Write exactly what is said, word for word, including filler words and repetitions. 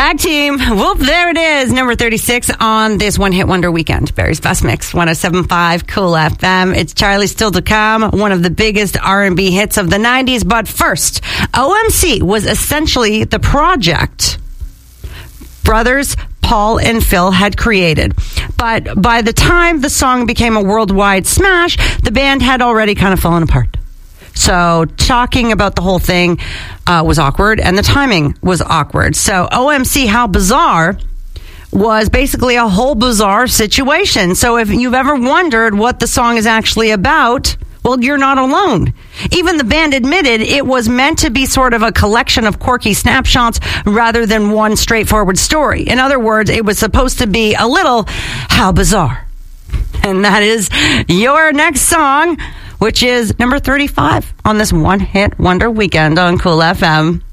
Tag team. Whoop, there it is. Number thirty-six on this One Hit Wonder weekend. Barry's Best Mix, one oh seven point five Cool F M. It's Charlie Still to Come, one of the biggest R and B hits of the nineties. But first, O M C was essentially the project brothers Paul and Phil had created. But by the time the song became a worldwide smash, the band had already kind of fallen apart. So talking about the whole thing uh, was awkward, and the timing was awkward. So O M C How Bizarre was basically a whole bizarre situation. So if you've ever wondered what the song is actually about, well, you're not alone. Even the band admitted it was meant to be sort of a collection of quirky snapshots rather than one straightforward story. In other words, it was supposed to be a little how bizarre. And that is your next song, which is number thirty-five on this One Hit Wonder weekend on Cool F M.